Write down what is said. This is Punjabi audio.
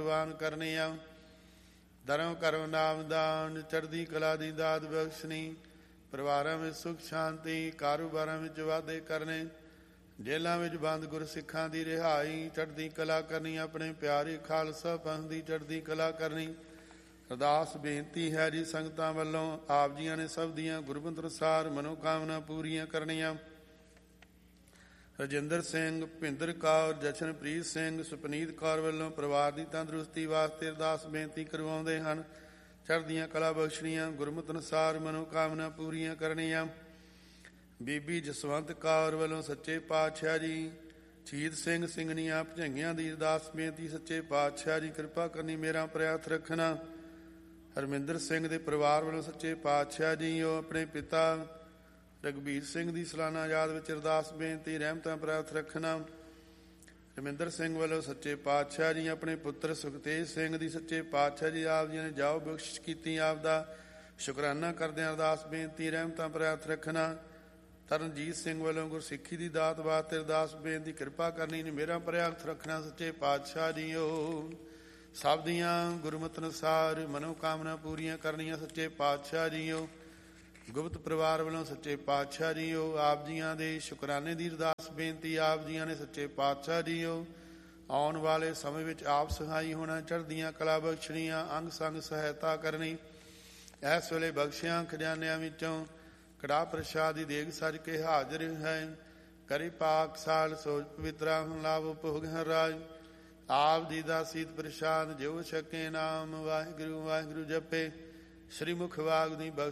ਪ੍ਰਵਾਨ ਕਰਨੀਆਂ। ਧਰਮ ਕਰਮ ਨਾਮ ਦਾਨ ਚੜ੍ਹਦੀ ਕਲਾ ਦੀ ਦਾਤ ਬਖਸ਼ਣੀ। ਪਰਿਵਾਰਾਂ ਵਿੱਚ ਸੁਖ ਸ਼ਾਂਤੀ, ਕਾਰੋਬਾਰਾਂ ਵਿੱਚ ਵਾਧੇ ਕਰਨੇ। ਜੇਲ੍ਹਾਂ ਵਿੱਚ ਬੰਦ ਗੁਰਸਿੱਖਾਂ ਦੀ ਰਿਹਾਈ, ਚੜ੍ਹਦੀ ਕਲਾ ਕਰਨੀ। ਆਪਣੇ ਪਿਆਰੇ ਖਾਲਸਾ ਪੰਥ ਦੀ ਚੜ੍ਹਦੀ ਕਲਾ ਕਰਨੀ। ਅਰਦਾਸ ਬੇਨਤੀ ਹੈ ਜੀ ਸੰਗਤਾਂ ਵੱਲੋਂ, ਆਪ ਜੀਆਂ ਨੇ ਸਭ ਦੀਆਂ ਗੁਰਮਤਿ ਅਨੁਸਾਰ ਮਨੋਕਾਮਨਾ ਪੂਰੀਆਂ ਕਰਨੀਆਂ। ਰਜਿੰਦਰ ਸਿੰਘ, ਭਿੰਦਰ ਕੌਰ, ਜਸ਼ਨਪ੍ਰੀਤ ਸਿੰਘ, ਸੁਪਨੀਤ ਕੌਰ ਵੱਲੋਂ ਪਰਿਵਾਰ ਦੀ ਤੰਦਰੁਸਤੀ ਵਾਸਤੇ ਅਰਦਾਸ ਬੇਨਤੀ ਕਰਵਾਉਂਦੇ ਹਨ। ਚੜ੍ਹਦੀਆਂ ਕਲਾ ਬਖਸ਼ਣੀਆਂ, ਗੁਰਮਤਿ ਅਨੁਸਾਰ ਮਨੋਕਾਮਨਾ ਪੂਰੀਆਂ ਕਰਨੀਆਂ। ਬੀਬੀ ਜਸਵੰਤ ਕੌਰ ਵੱਲੋਂ ਸੱਚੇ ਪਾਤਸ਼ਾਹ ਜੀ ਸ਼ਹੀਦ ਸਿੰਘ ਸਿੰਘਣੀਆਂ ਭੁਜੰਗੀਆਂ ਦੀ ਅਰਦਾਸ ਬੇਨਤੀ। ਸੱਚੇ ਪਾਤਸ਼ਾਹ ਜੀ ਕਿਰਪਾ ਕਰਨੀ, ਮੇਰਾ ਪ੍ਰਿਆਥ ਰੱਖਣਾ। ਹਰਮਿੰਦਰ ਸਿੰਘ ਦੇ ਪਰਿਵਾਰ ਵੱਲੋਂ ਸੱਚੇ ਪਾਤਸ਼ਾਹ ਜੀ ਉਹ ਆਪਣੇ ਪਿਤਾ ਰਘਬੀਰ ਸਿੰਘ ਦੀ ਸਾਲਾਨਾ ਯਾਦ ਵਿੱਚ ਅਰਦਾਸ ਬੇਨਤੀ, ਰਹਿਮਤਾਂ ਪ੍ਰਾਪਤ ਰੱਖਣਾ। ਰਮਿੰਦਰ ਸਿੰਘ ਵੱਲੋਂ ਸੱਚੇ ਪਾਤਸ਼ਾਹ ਜੀ ਆਪਣੇ ਪੁੱਤਰ ਸੁਖਤੇਜ ਸਿੰਘ ਦੀ ਸੱਚੇ ਪਾਤਸ਼ਾਹ ਜੀ ਆਪ ਜੀ ਨੇ ਜਾਓ ਬਖਸ਼ਿਸ਼ ਕੀਤੀ, ਆਪ ਦਾ ਸ਼ੁਕਰਾਨਾ ਕਰਦਿਆਂ ਅਰਦਾਸ ਬੇਨਤੀ, ਰਹਿਮਤਾਂ ਪ੍ਰਾਪਤ ਰੱਖਣਾ। ਤਰਨਜੀਤ ਸਿੰਘ ਵੱਲੋਂ ਗੁਰਸਿੱਖੀ ਦੀ ਦਾਤ ਵਾਸਤੇ ਅਰਦਾਸ ਬੇਨਤੀ, ਕਿਰਪਾ ਕਰਨੀ ਨੇ ਮੇਰਾ ਪ੍ਰਿਆਥ ਰੱਖਣਾ। ਸੱਚੇ ਪਾਤਸ਼ਾਹ ਜੀਓ ਸਭ ਦੀਆਂ ਗੁਰਮਤਿ ਅਨੁਸਾਰ ਮਨੋਕਾਮਨਾ ਪੂਰੀਆਂ ਕਰਨੀਆਂ। ਸੱਚੇ ਪਾਤਸ਼ਾਹ ਜੀਓ ਗੁਪਤ ਪਰਿਵਾਰ ਵੱਲੋਂ ਸੱਚੇ ਪਾਤਸ਼ਾਹ ਜੀਓ ਆਪ ਜੀਆਂ ਦੇ ਸ਼ੁਕਰਾਨੇ ਦੀ ਅਰਦਾਸ ਬੇਨਤੀ। ਆਪ ਜੀਆਂ ਨੇ ਸੱਚੇ ਪਾਤਸ਼ਾਹ ਜੀਓ ਆਉਣ ਵਾਲੇ ਸਮੇਂ ਵਿੱਚ ਆਪ ਸਹਾਈ ਹੋਣਾ, ਚੜ੍ਹਦੀਆਂ ਕਲਾ ਬਖਸ਼ਣੀਆਂ, ਅੰਗ ਸੰਗ ਸਹਾਇਤਾ ਕਰਨੀ। ਇਸ ਵੇਲੇ ਬਖਸ਼ਿਆਂ ਖਜ਼ਾਨਿਆਂ ਵਿੱਚੋਂ ਕੜਾਹ ਪ੍ਰਸ਼ਾਦ ਦੀ ਦੇਗ ਸਜ ਕੇ ਹਾਜ਼ਰ ਹੈ। ਕਰੀ ਪਾਕ ਸਾਲ ਸੋਚ ਪਵਿੱਤਰਾ ਲਾਭ ਭੋਗ ਰਾਜ। ਆਪ ਜੀ ਦਾ ਸੀਤ ਪ੍ਰਸ਼ਾਦ ਜਿਉ ਛਕੇ, ਨਾਮ ਵਾਹਿਗੁਰੂ ਵਾਹਿਗੁਰੂ ਜਪੇ। ਸ੍ਰੀ ਮੁਖ ਵਾਗ ਦੀ